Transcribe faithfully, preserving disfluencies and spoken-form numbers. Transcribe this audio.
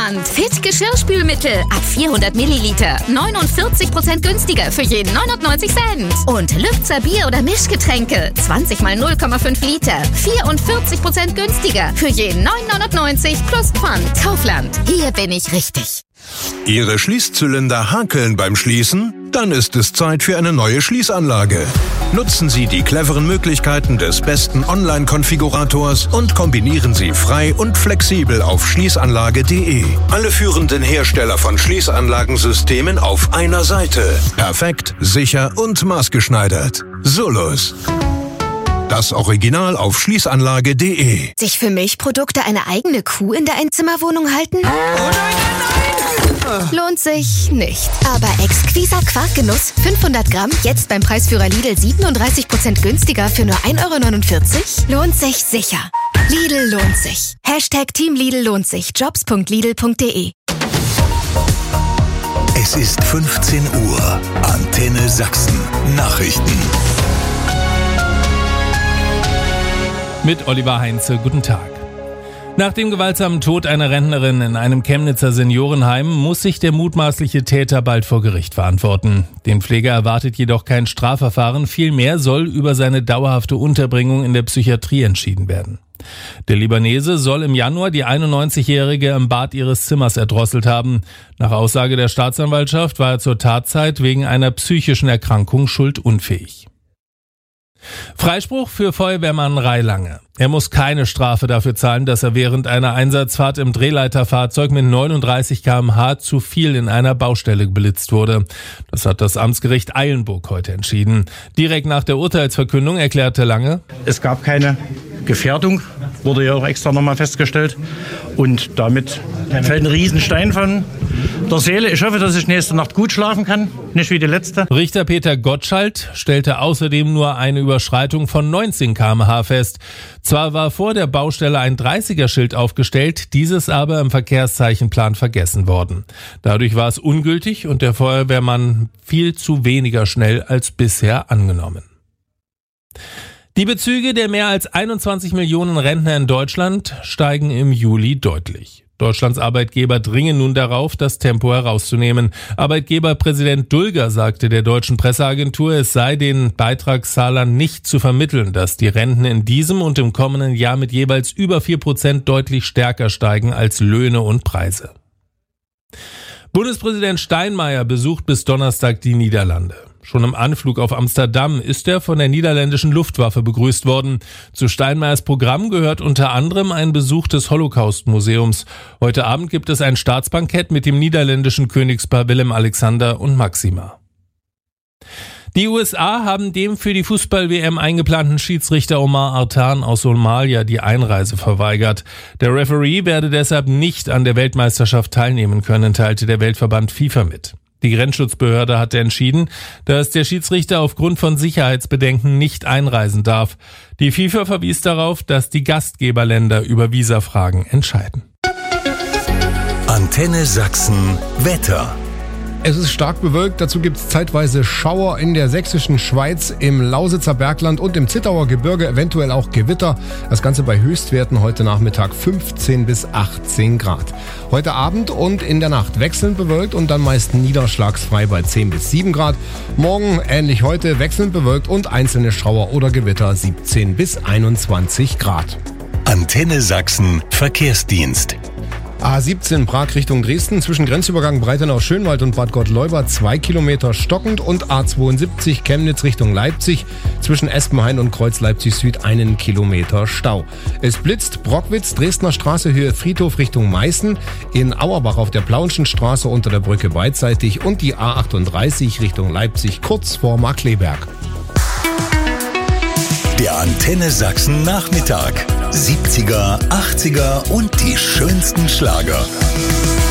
Kaufland. Fit Geschirrspülmittel ab vierhundert Milliliter. neunundvierzig Prozent günstiger für jeden neunundneunzig Cent. Und Lübzer Bier- oder Mischgetränke. zwanzig mal null Komma fünf Liter. vierundvierzig Prozent günstiger für jeden neun neunundneunzig plus Pfand. Kaufland. Hier bin ich richtig. Ihre Schließzylinder hakeln beim Schließen? Dann ist es Zeit für eine neue Schließanlage. Nutzen Sie die cleveren Möglichkeiten des besten Online-Konfigurators und kombinieren Sie frei und flexibel auf schließanlage punkt de. Alle führenden Hersteller von Schließanlagensystemen auf einer Seite. Perfekt, sicher und maßgeschneidert. Solus. Das Original auf schließanlage punkt de. Sich für Milchprodukte eine eigene Kuh in der Einzimmerwohnung halten? Oh nein, nein, nein! Lohnt sich nicht. Aber exquiser Quarkgenuss, fünfhundert Gramm, jetzt beim Preisführer Lidl siebenunddreißig Prozent günstiger für nur ein Euro neunundvierzig? Lohnt sich sicher. Lidl lohnt sich. Hashtag Team Lidl lohnt sich. jobs punkt lidl punkt de. Es ist fünfzehn Uhr. Antenne Sachsen. Nachrichten. Mit Oliver Heinze, guten Tag. Nach dem gewaltsamen Tod einer Rentnerin in einem Chemnitzer Seniorenheim muss sich der mutmaßliche Täter bald vor Gericht verantworten. Den Pfleger erwartet jedoch kein Strafverfahren, vielmehr soll über seine dauerhafte Unterbringung in der Psychiatrie entschieden werden. Der Libanese soll im Januar die einundneunzigjährige im Bad ihres Zimmers erdrosselt haben. Nach Aussage der Staatsanwaltschaft war er zur Tatzeit wegen einer psychischen Erkrankung schuldunfähig. Freispruch für Feuerwehrmann Reilange. Er muss keine Strafe dafür zahlen, dass er während einer Einsatzfahrt im Drehleiterfahrzeug mit neununddreißig Kilometer pro Stunde zu viel in einer Baustelle geblitzt wurde. Das hat das Amtsgericht Eilenburg heute entschieden. Direkt nach der Urteilsverkündung erklärte Lange: Es gab keine Gefährdung, wurde ja auch extra nochmal festgestellt. Und damit fällt ein Riesenstein von der Seele. Ich hoffe, dass ich nächste Nacht gut schlafen kann, nicht wie die letzte. Richter Peter Gottschalk stellte außerdem nur eine Überschreitung von neunzehn Kilometer pro Stunde fest. Zwar war vor der Baustelle ein dreißiger-Schild aufgestellt, dieses aber im Verkehrszeichenplan vergessen worden. Dadurch war es ungültig und der Feuerwehrmann viel zu weniger schnell als bisher angenommen. Die Bezüge der mehr als einundzwanzig Millionen Rentner in Deutschland steigen im Juli deutlich. Deutschlands Arbeitgeber dringen nun darauf, das Tempo herauszunehmen. Arbeitgeberpräsident Dulger sagte der deutschen Presseagentur, es sei den Beitragszahlern nicht zu vermitteln, dass die Renten in diesem und im kommenden Jahr mit jeweils über vier Prozent deutlich stärker steigen als Löhne und Preise. Bundespräsident Steinmeier besucht bis Donnerstag die Niederlande. Schon im Anflug auf Amsterdam ist er von der niederländischen Luftwaffe begrüßt worden. Zu Steinmeiers Programm gehört unter anderem ein Besuch des Holocaust-Museums. Heute Abend gibt es ein Staatsbankett mit dem niederländischen Königspaar Willem Alexander und Maxima. Die U S A haben dem für die Fußball-W M eingeplanten Schiedsrichter Omar Artan aus Somalia die Einreise verweigert. Der Referee werde deshalb nicht an der Weltmeisterschaft teilnehmen können, teilte der Weltverband FIFA mit. Die Grenzschutzbehörde hatte entschieden, dass der Schiedsrichter aufgrund von Sicherheitsbedenken nicht einreisen darf. Die FIFA verwies darauf, dass die Gastgeberländer über Visafragen entscheiden. Antenne Sachsen Wetter. Es ist stark bewölkt, dazu gibt es zeitweise Schauer in der sächsischen Schweiz, im Lausitzer Bergland und im Zittauer Gebirge, eventuell auch Gewitter. Das Ganze bei Höchstwerten heute Nachmittag fünfzehn bis achtzehn Grad. Heute Abend und in der Nacht wechselnd bewölkt und dann meist niederschlagsfrei bei zehn bis sieben Grad. Morgen ähnlich heute wechselnd bewölkt und einzelne Schauer oder Gewitter siebzehn bis einundzwanzig Grad. Antenne Sachsen Verkehrsdienst. A siebzehn Prag Richtung Dresden, zwischen Grenzübergang Breitenau-Schönwald und Bad Gottleuba zwei Kilometer stockend und A zweiundsiebzig Chemnitz Richtung Leipzig, zwischen Espenhain und Kreuz Leipzig Süd einen Kilometer Stau. Es blitzt Brockwitz, Dresdner Straße Höhe Friedhof Richtung Meißen, in Auerbach auf der Plauenschen Straße unter der Brücke beidseitig und die A achtunddreißig Richtung Leipzig kurz vor Markkleeberg. Der Antenne Sachsen Nachmittag. siebziger, achtziger und die schönsten Schlager.